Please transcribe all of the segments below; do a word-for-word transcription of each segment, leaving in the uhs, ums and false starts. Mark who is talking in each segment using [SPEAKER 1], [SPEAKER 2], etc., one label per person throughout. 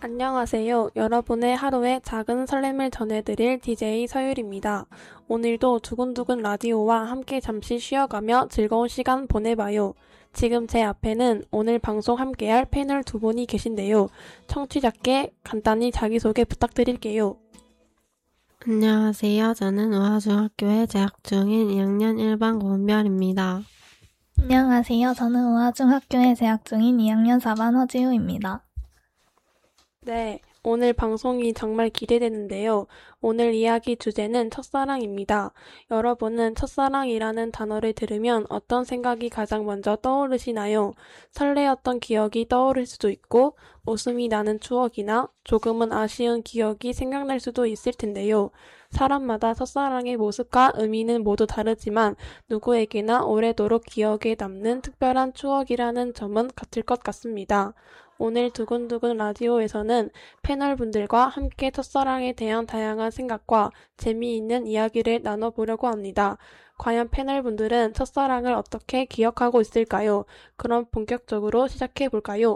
[SPEAKER 1] 안녕하세요. 여러분의 하루에 작은 설렘을 전해드릴 디제이 서율입니다. 오늘도 두근두근 라디오와 함께 잠시 쉬어가며 즐거운 시간 보내봐요. 지금 제 앞에는 오늘 방송 함께할 패널 두 분이 계신데요. 청취자께 간단히 자기소개 부탁드릴게요.
[SPEAKER 2] 안녕하세요. 저는 우화중학교에 재학 중인 이 학년 일 반 고은별입니다.
[SPEAKER 3] 안녕하세요. 저는 우화중학교에 재학 중인 이 학년 사 반 허지우입니다.
[SPEAKER 1] 네, 오늘 방송이 정말 기대되는데요. 오늘 이야기 주제는 첫사랑입니다. 여러분은 첫사랑이라는 단어를 들으면 어떤 생각이 가장 먼저 떠오르시나요? 설레었던 기억이 떠오를 수도 있고, 웃음이 나는 추억이나 조금은 아쉬운 기억이 생각날 수도 있을 텐데요. 사람마다 첫사랑의 모습과 의미는 모두 다르지만 누구에게나 오래도록 기억에 남는 특별한 추억이라는 점은 같을 것 같습니다. 오늘 두근두근 라디오에서는 패널분들과 함께 첫사랑에 대한 다양한 생각과 재미있는 이야기를 나눠보려고 합니다. 과연 패널분들은 첫사랑을 어떻게 기억하고 있을까요? 그럼 본격적으로 시작해볼까요?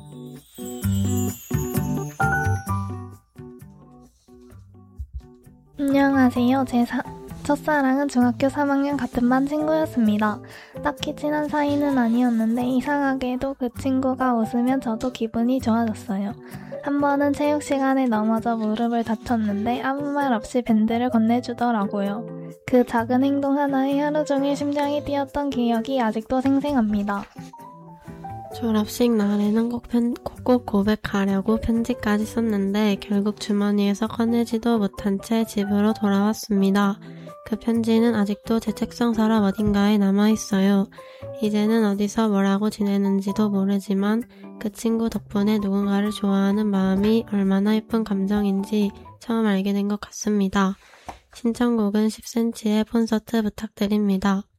[SPEAKER 3] 안녕하세요. 제 사, 첫사랑은 중학교 삼 학년 같은 반 친구였습니다. 딱히 친한 사이는 아니었는데 이상하게도 그 친구가 웃으면 저도 기분이 좋아졌어요. 한 번은 체육 시간에 넘어져 무릎을 다쳤는데 아무 말 없이 밴드를 건네주더라고요. 그 작은 행동 하나에 하루 종일 심장이 뛰었던 기억이 아직도 생생합니다.
[SPEAKER 2] 졸업식 날에는 꼭, 편, 꼭 고백하려고 편지까지 썼는데 결국 주머니에서 꺼내지도 못한 채 집으로 돌아왔습니다. 그 편지는 아직도 제 책상 서랍 어딘가에 남아있어요. 이제는 어디서 뭐라고 지내는지도 모르지만 그 친구 덕분에 누군가를 좋아하는 마음이 얼마나 예쁜 감정인지 처음 알게 된 것 같습니다. 신청곡은 십 센티미터의 콘서트 부탁드립니다.